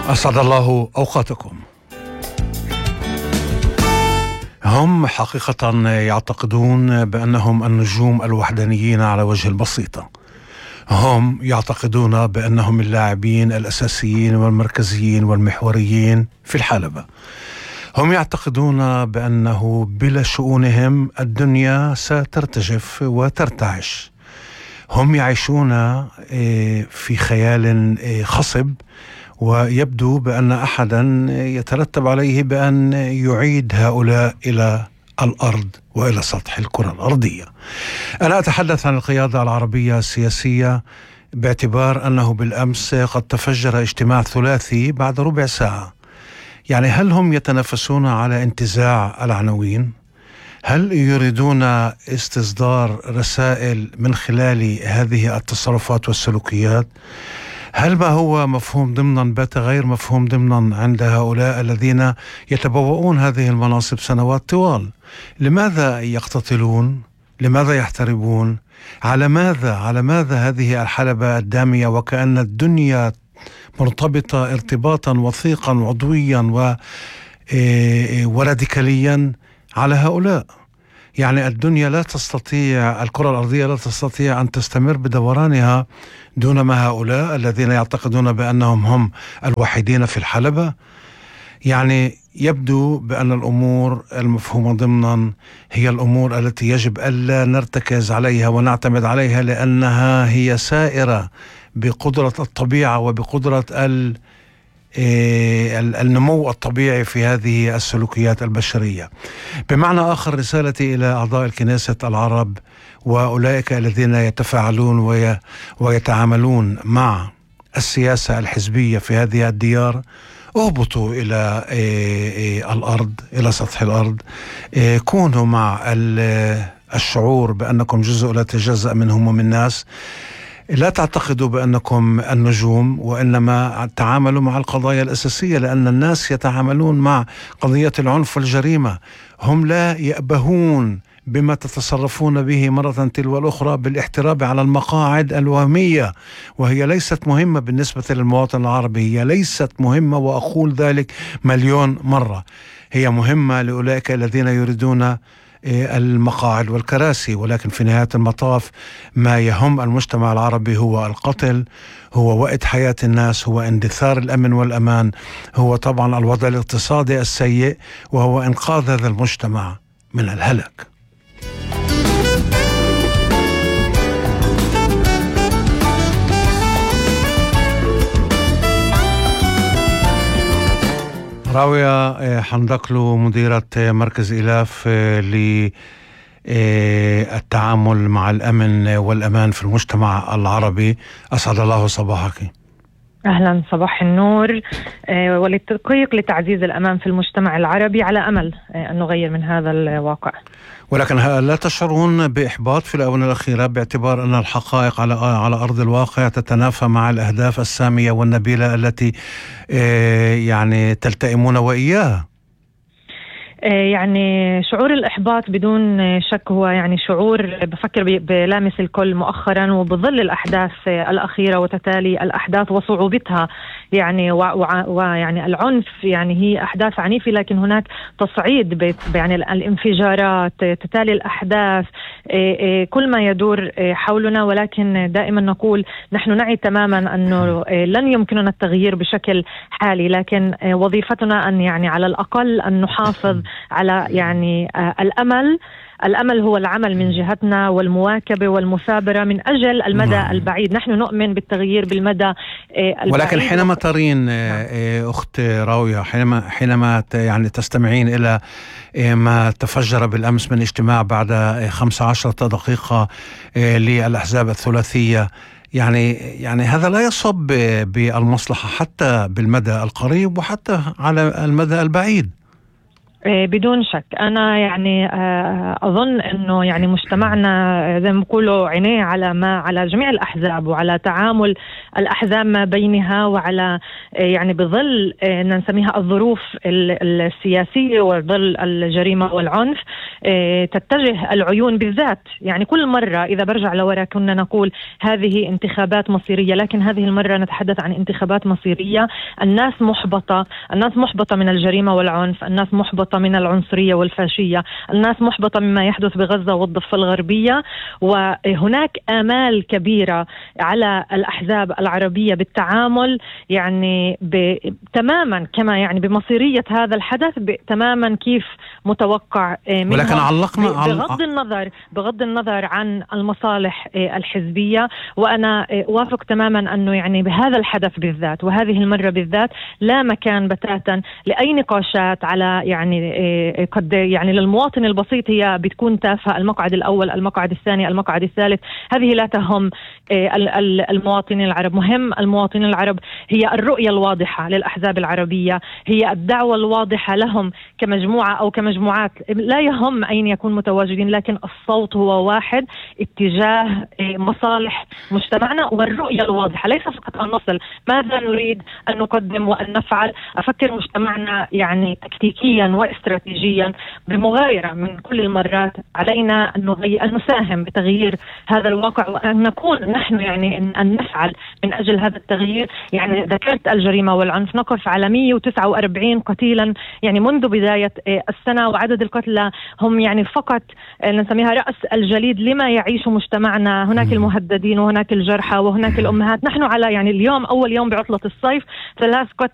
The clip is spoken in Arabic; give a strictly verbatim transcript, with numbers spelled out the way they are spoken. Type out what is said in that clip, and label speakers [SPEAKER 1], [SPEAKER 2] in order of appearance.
[SPEAKER 1] أسعد الله أوقاتكم. هم حقيقة يعتقدون بأنهم النجوم الوحدانيين على وجه البسيطة. هم يعتقدون بأنهم اللاعبين الأساسيين والمركزيين والمحوريين في الحلبة. هم يعتقدون بأنه بلا شؤونهم الدنيا سترتجف وترتعش. هم يعيشون في خيال خصب، ويبدو بأن أحدا يترتب عليه بأن يعيد هؤلاء إلى الأرض وإلى سطح الكرة الأرضية. أنا أتحدث عن القيادة العربية السياسية، باعتبار أنه بالأمس قد تفجر اجتماع ثلاثي بعد ربع ساعة. يعني هل هم يتنافسون على انتزاع العناوين؟ هل يريدون استصدار رسائل من خلال هذه التصرفات والسلوكيات؟ هل ما هو مفهوم ضمنا بات غير مفهوم ضمنا عند هؤلاء الذين يتبوؤون هذه المناصب سنوات طوال؟ لماذا يقتتلون؟ لماذا يحتربون؟ على ماذا؟ على ماذا هذه الحلبة الدامية وكأن الدنيا مرتبطة ارتباطا وثيقا عضويا و وراديكاليا على هؤلاء؟ يعني الدنيا لا تستطيع، الكرة الأرضية لا تستطيع أن تستمر بدورانها دون ما هؤلاء الذين يعتقدون بأنهم هم الوحيدين في الحلبة. يعني يبدو بأن الأمور المفهومة ضمنا هي الأمور التي يجب ألا نرتكز عليها ونعتمد عليها، لأنها هي سائرة بقدرة الطبيعة وبقدرة ال النمو الطبيعي في هذه السلوكيات البشرية. بمعنى آخر، رسالتي إلى أعضاء الكنيسة العرب وأولئك الذين يتفاعلون ويتعاملون مع السياسة الحزبية في هذه الديار: اهبطوا إلى الأرض، إلى سطح الأرض، كونوا مع الشعور بأنكم جزء لا يتجزأ منهم ومن الناس. لا تعتقدوا بأنكم النجوم، وإنما تعاملوا مع القضايا الأساسية، لأن الناس يتعاملون مع قضية العنف والجريمة. هم لا يأبهون بما تتصرفون به مرة تلو الأخرى بالاحتراب على المقاعد الوهمية، وهي ليست مهمة بالنسبة للمواطن العربي. هي ليست مهمة، وأقول ذلك مليون مرة. هي مهمة لأولئك الذين يريدون المقاعد والكراسي، ولكن في نهاية المطاف ما يهم المجتمع العربي هو القتل، هو وقت حياة الناس، هو اندثار الأمن والأمان، هو طبعا الوضع الاقتصادي السيء، وهو إنقاذ هذا المجتمع من الهلاك. راوية حندقلو، مديرة مركز إلاف للتعامل مع الأمن والأمان في المجتمع العربي، أسعد الله صباحك.
[SPEAKER 2] أهلا، صباح النور. وللتدقيق لتعزيز الأمان في المجتمع العربي على أمل أن نغير من هذا الواقع.
[SPEAKER 1] ولكن لا تشعرون بإحباط في الآونة الأخيرة، باعتبار أن الحقائق على على أرض الواقع تتنافى مع الأهداف السامية والنبيلة التي يعني تلتئمون وإياها؟
[SPEAKER 2] يعني شعور الإحباط بدون شك هو يعني شعور بفكر بلامس الكل مؤخرا، وبظل الأحداث الأخيرة وتتالي الأحداث وصعوبتها يعني ويعني العنف، يعني هي أحداث عنيفة، لكن هناك تصعيد يعني الانفجارات، تتالي الأحداث، كل ما يدور حولنا. ولكن دائما نقول نحن نعي تماما أنه لن يمكننا التغيير بشكل حالي، لكن وظيفتنا أن يعني على الأقل أن نحافظ على يعني آه الأمل. الأمل هو العمل من جهتنا والمواكبة والمثابرة من أجل المدى مم. البعيد. نحن نؤمن بالتغيير بالمدى آه البعيد.
[SPEAKER 1] ولكن حينما ترين آه أخت راوية، حينما حينما يعني تستمعين إلى آه ما تفجر بالأمس من اجتماع بعد آه خمس عشرة دقيقة آه للأحزاب الثلاثية، يعني يعني هذا لا يصب بالمصلحة حتى بالمدى القريب وحتى على المدى البعيد.
[SPEAKER 2] بدون شك. أنا يعني أظن أنه يعني مجتمعنا زي ما بيقولوا عينيه على ما على جميع الأحزاب وعلى تعامل الأحزاب ما بينها، وعلى يعني بظل نسميها الظروف السياسية وظل الجريمة والعنف تتجه العيون بالذات. يعني كل مرة إذا برجع لورا كنا نقول هذه انتخابات مصيرية، لكن هذه المرة نتحدث عن انتخابات مصيرية. الناس محبطة، الناس محبطة من الجريمة والعنف، الناس محبطة من العنصرية والفاشية، الناس محبطة مما يحدث بغزة والضفة الغربية. وهناك آمال كبيرة على الأحزاب العربية بالتعامل يعني تماما كما يعني بمصيرية هذا الحدث تماما كيف متوقع منهم،
[SPEAKER 1] ولكن علقنا
[SPEAKER 2] بغض النظر بغض النظر عن المصالح الحزبية. وأنا وافق تماما أنه يعني بهذا الحدث بالذات وهذه المرة بالذات لا مكان بتاتا لأي نقاشات على يعني قد يعني للمواطن البسيط هي بتكون تافهة، المقعد الأول، المقعد الثاني، المقعد الثالث، هذه لا تهم المواطنين العرب. مهم المواطنين العرب هي الرؤية الواضحة للأحزاب العربية، هي الدعوة الواضحة لهم كمجموعة أو كمجموعات، لا يهم أين يكون متواجدين، لكن الصوت هو واحد اتجاه مصالح مجتمعنا والرؤية الواضحة، ليس فقط أن نصل ماذا نريد أن نقدم وأن نفعل. أفكر مجتمعنا يعني تكتيكيا واستراتيجيا بمغايرة من كل المرات علينا أن, نغي... أن نساهم بتغيير هذا الواقع، وأن نكون نحن يعني أن نفعل من أجل هذا التغيير. يعني ذكرت الجريمة والعنف، نقف على مئة وتسعة وأربعين قتيلا يعني منذ بداية السنة، وعدد القتلى هم يعني فقط نسميها رأس الجليد لما يعيش مجتمعنا. هناك المهددين وهناك الجرحى وهناك الأمهات. نحن على يعني اليوم أول يوم بعطلة الصيف ثلاث قتلى